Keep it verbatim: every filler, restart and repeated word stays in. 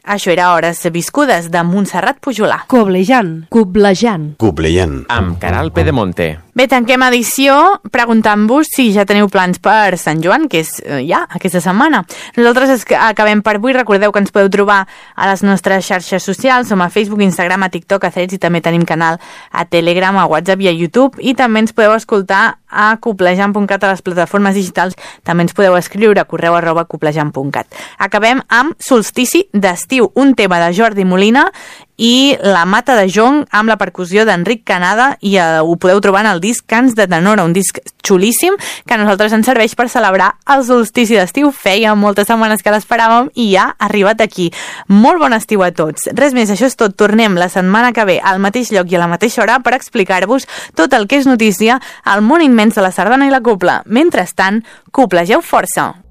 Això era Hores viscudes, de Montserrat Pujolà. Coblejant. Coblejant. Coblejant. Amb Caral Pedemonte. Bé, tanquem edició preguntant-vos si ja teniu plans per Sant Joan, que és eh, ja aquesta setmana. Nosaltres es, acabem per avui. Recordeu que ens podeu trobar a les nostres xarxes socials. Som a Facebook, Instagram, a TikTok, a Threads, i també tenim canal a Telegram, a WhatsApp i a YouTube. I també ens podeu escoltar a coblejant punt cat a les plataformes digitals. També ens podeu escriure a correu arroba coblejant punt cat. Acabem amb Solstici d'estiu, un tema de Jordi Molina i La Mata de Jonc amb la percussió d'Enric Canada, i eh, ho podeu trobar en el disc Cants de Tenora, un disc xulíssim que a nosaltres ens serveix per celebrar el solstici d'estiu. Feia moltes setmanes que l'esperàvem i ja ha arribat aquí. Molt bon estiu a tots. Res més, això és tot. Tornem la setmana que ve al mateix lloc i a la mateixa hora per explicar-vos tot el que és notícia al món immens de la sardana i la copla. Mentrestant, coplegeu força!